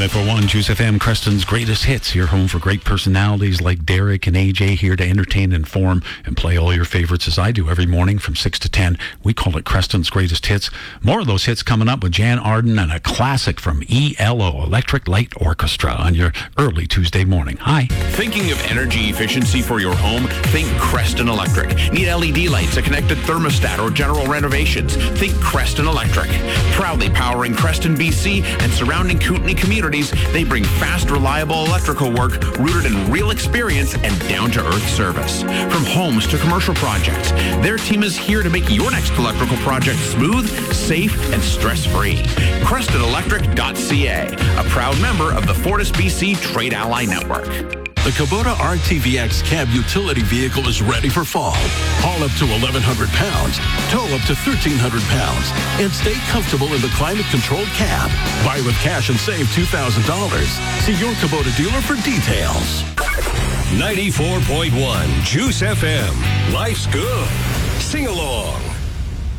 94.1 Juice FM, Creston's greatest hits. Your home for great personalities like Derek and AJ, here to entertain, inform, and play all your favorites as I do every morning from 6 to 10. We call it Creston's greatest hits. More of those hits coming up with Jan Arden and a classic from ELO, Electric Light Orchestra, on your early Tuesday morning. Hi. Thinking of energy efficiency for your home? Think Creston Electric. Need LED lights, a connected thermostat, or general renovations? Think Creston Electric. Proudly powering Creston, BC, and surrounding Kootenay communities, they bring fast, reliable electrical work rooted in real experience and down-to-earth service. From homes to commercial projects, their team is here to make your next electrical project smooth, safe, and stress-free. CrestonElectric.ca, a proud member of the Fortis BC Trade Ally Network. The Kubota RTVX cab utility vehicle is ready for fall. Haul up to 1,100 pounds, tow up to 1,300 pounds, and stay comfortable in the climate-controlled cab. Buy with cash and save $2,000. See your Kubota dealer for details. 94.1 Juice FM. Life's good. Sing along.